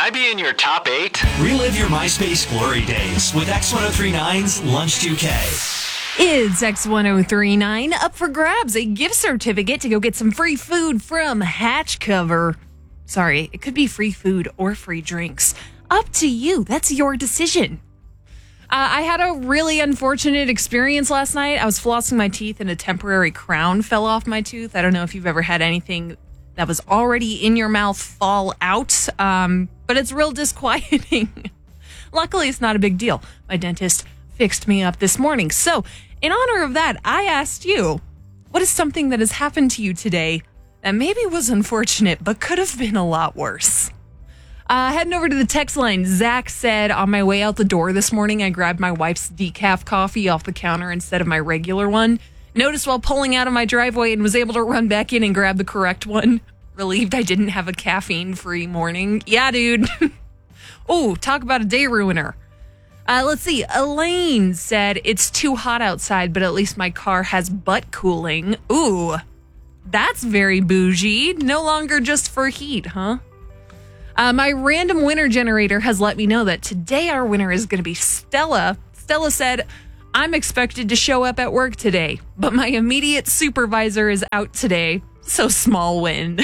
I be in your top 8? Relive your MySpace glory days with X1039's Lunch 2K. It's X1039 up for grabs, a gift certificate to go get some free food from Hatch Cover. Sorry, it could be free food or free drinks. Up to you. That's your decision. I had a really unfortunate experience last night. I was flossing my teeth and a temporary crown fell off my tooth. I don't know if you've ever had anything that was already in your mouth fall out, but it's real disquieting. Luckily, it's not a big deal. My dentist fixed me up this morning. So, in honor of that, I asked you, what is something that has happened to you today that maybe was unfortunate, but could have been a lot worse? Heading over to the text line, Zach said, on my way out the door this morning, I grabbed my wife's decaf coffee off the counter instead of my regular one. Noticed while pulling out of my driveway and was able to run back in and grab the correct one. Relieved I didn't have a caffeine-free morning. Yeah, dude. Oh, talk about a day ruiner. Let's see. Elaine said, it's too hot outside, but at least my car has butt cooling. Ooh, that's very bougie. No longer just for heat, huh? My random winner generator has let me know that today our winner is going to be Stella. Stella said, I'm expected to show up at work today, but my immediate supervisor is out today, so small win.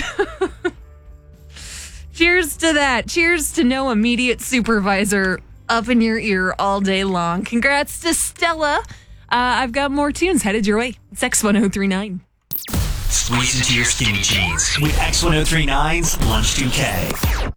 Cheers to that. Cheers to no immediate supervisor up in your ear all day long. Congrats to Stella. I've got more tunes headed your way. It's X1039. Squeeze into your skinny jeans with X1039's Lunch 2K.